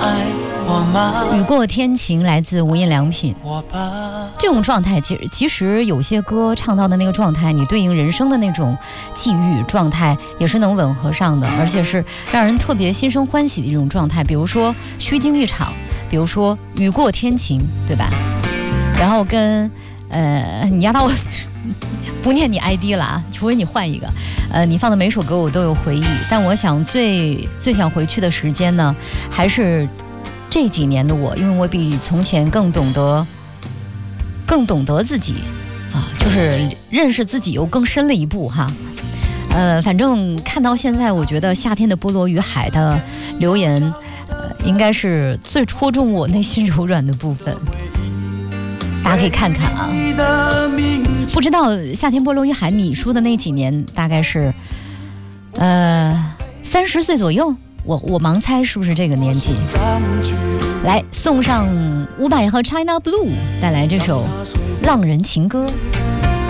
雨过天晴来自无印良品。这种状态其实有些歌唱到的那个状态，你对应人生的那种际遇状态也是能吻合上的，而且是让人特别心生欢喜的一种状态。比如说虚惊一场，比如说雨过天晴，对吧？然后跟你压到我不念你 ID 了啊，除非你换一个。你放的每首歌我都有回忆，但我想最想回去的时间呢，还是这几年的我，因为我比从前更懂得自己啊，就是认识自己又更深了一步哈。反正看到现在，我觉得夏天的波罗与海的留言，应该是最戳中我内心柔软的部分。大家可以看看啊，不知道夏天波罗与海你说的那几年大概是30岁左右，我盲猜是不是这个年纪。来送上伍佰和 China Blue 带来这首《浪人情歌》。